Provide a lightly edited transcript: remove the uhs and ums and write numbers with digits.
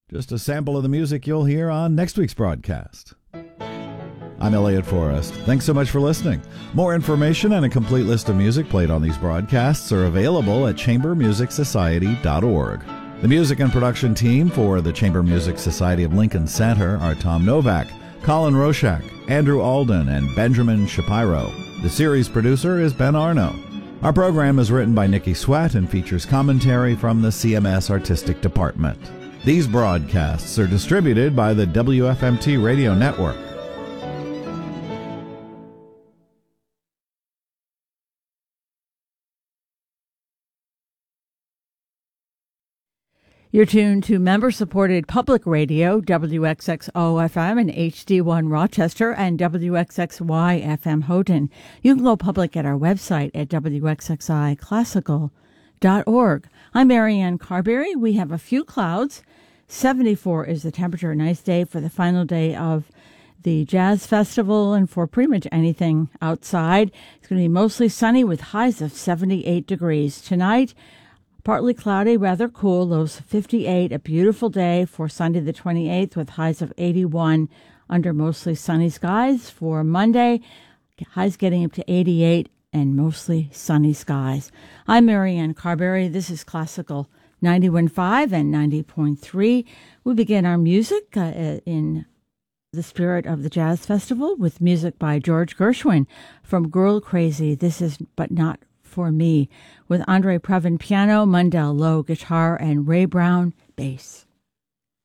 Just a sample of the music you'll hear on next week's broadcast. I'm Elliot Forrest. Thanks so much for listening. More information and a complete list of music played on these broadcasts are available at chambermusicsociety.org. The music and production team for the Chamber Music Society of Lincoln Center are Tom Novak, Colin Roshak, Andrew Alden, and Benjamin Shapiro. The series producer is Ben Arno. Our program is written by Nikki Sweat and features commentary from the CMS Artistic Department. These broadcasts are distributed by the WFMT Radio Network. You're tuned to member-supported public radio, WXXO-FM and HD1 Rochester and WXXY-FM Houghton. You can go public at our website at WXXIClassical.org. I'm Marianne Carberry. We have a few clouds. 74 is the temperature. A nice day for the final day of the Jazz Festival and for pretty much anything outside. It's going to be mostly sunny with highs of 78 degrees. Tonight, partly cloudy, rather cool, lows 58. A beautiful day for Sunday the 28th with highs of 81 under mostly sunny skies. For Monday, highs getting up to 88 and mostly sunny skies. I'm Marianne Carberry. This is Classical 91.5 and 90.3. We begin our music in the spirit of the Jazz Festival with music by George Gershwin from Girl Crazy. This is But Not For Me, with Andre Previn piano, Mundell Lowe guitar, and Ray Brown bass.